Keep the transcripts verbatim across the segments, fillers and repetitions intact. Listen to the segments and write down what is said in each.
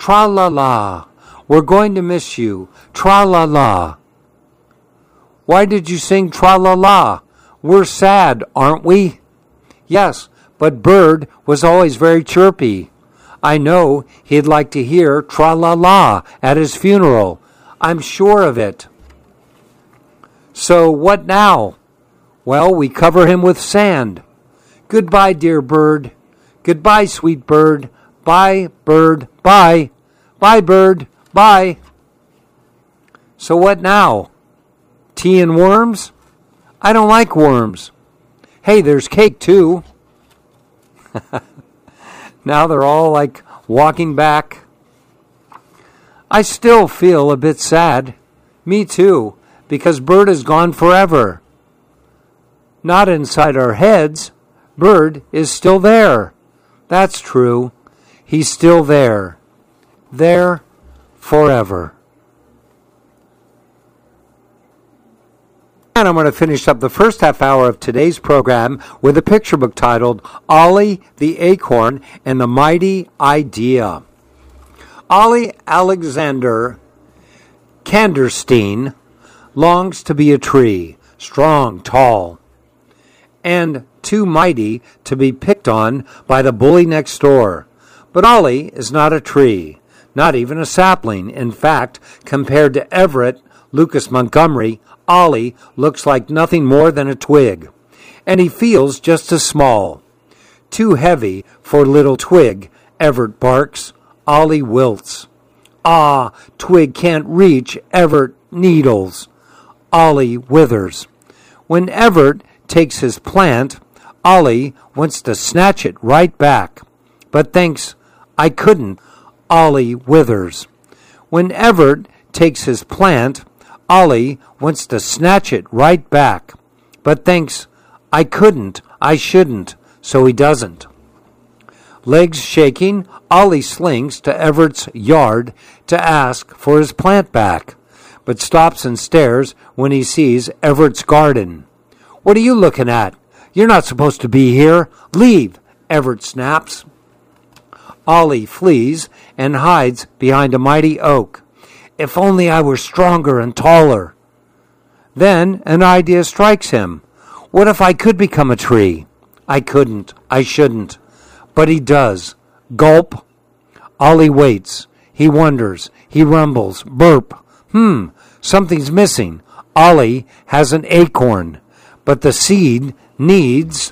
Tra-la-la. We're going to miss you. Tra-la-la. Why did you sing tra-la-la? We're sad, aren't we? Yes, but Bird was always very chirpy. I know he'd like to hear tra-la-la at his funeral. I'm sure of it. So what now? Well, we cover him with sand. Goodbye, dear bird. Goodbye, sweet bird. Bye, bird. Bye. Bye, bird. Bye. So what now? Tea and worms? I don't like worms. Hey, there's cake too. Now they're all like walking back. I still feel a bit sad. Me too, because Bird is gone forever. Not inside our heads. Bird is still there. That's true. He's still there. There forever. And I'm going to finish up the first half hour of today's program with a picture book titled Ollie the Acorn and the Mighty Idea. Ollie Alexander Kanderstein longs to be a tree, strong, tall, and too mighty to be picked on by the bully next door. But Ollie is not a tree, not even a sapling. In fact, compared to Everett Lucas Montgomery, Ollie looks like nothing more than a twig, and he feels just as small. Too heavy for little twig, Everett barks. Ollie wilts. Ah, twig can't reach Everett needles. Ollie withers. When Everett takes his plant, Ollie wants to snatch it right back, but thinks, I couldn't. Ollie withers. When Everett takes his plant, Ollie wants to snatch it right back, but thinks, I couldn't, I shouldn't, so he doesn't. Legs shaking, Ollie slings to Everett's yard to ask for his plant back, but stops and stares when he sees Everett's garden. What are you looking at? You're not supposed to be here. Leave, Everett snaps. Ollie flees and hides behind a mighty oak. If only I were stronger and taller. Then an idea strikes him. What if I could become a tree? I couldn't. I shouldn't. But he does. Gulp. Ollie waits. He wonders. He rumbles. Burp. Hmm, something's missing. Ollie has an acorn, but the seed needs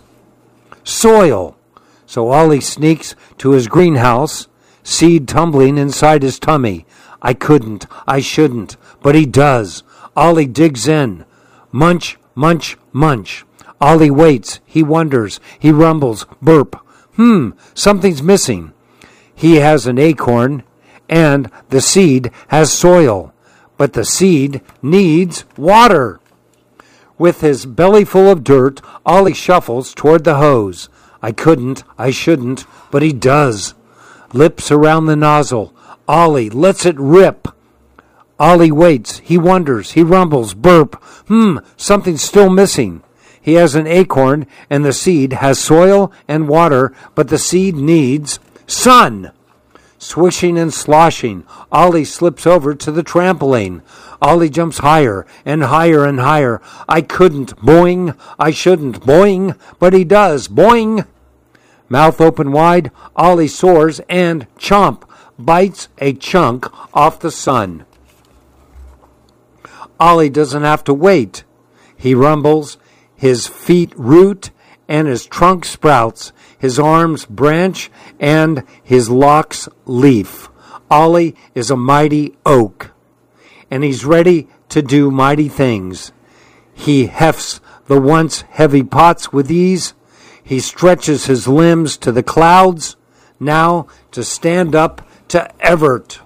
soil. So Ollie sneaks to his greenhouse, seed tumbling inside his tummy. I couldn't, I shouldn't, but he does. Ollie digs in. Munch, munch, munch. Ollie waits. He wonders. He rumbles. Burp. Hmm, something's missing. He has an acorn, and the seed has soil, but the seed needs water. With his belly full of dirt, Ollie shuffles toward the hose. I couldn't, I shouldn't, but he does. Lips around the nozzle. Ollie lets it rip. Ollie waits. He wonders. He rumbles. Burp. Hmm, something's still missing. He has an acorn, and the seed has soil and water, but the seed needs sun. Swishing and sloshing, Ollie slips over to the trampoline. Ollie jumps higher and higher and higher. I couldn't. Boing. I shouldn't. Boing. But he does. Boing. Mouth open wide, Ollie soars and, chomp, bites a chunk off the sun. Ollie doesn't have to wait. He rumbles, his feet root, and his trunk sprouts, his arms branch, and his locks leaf. Ollie is a mighty oak, and he's ready to do mighty things. He hefts the once heavy pots with ease. He stretches his limbs to the clouds, now to stand up to Everett.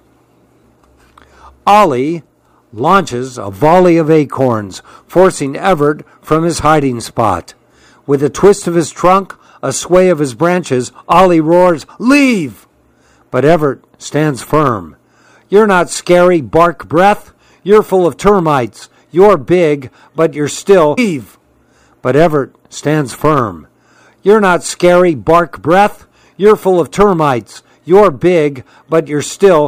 Ollie launches a volley of acorns, forcing Everett from his hiding spot. With a twist of his trunk, a sway of his branches, Ollie roars, "Leave!" But Everett stands firm. "You're not scary, bark breath. You're full of termites. You're big, but you're still..." "Leave!" But Everett stands firm. "You're not scary, bark breath. You're full of termites. You're big, but you're still..."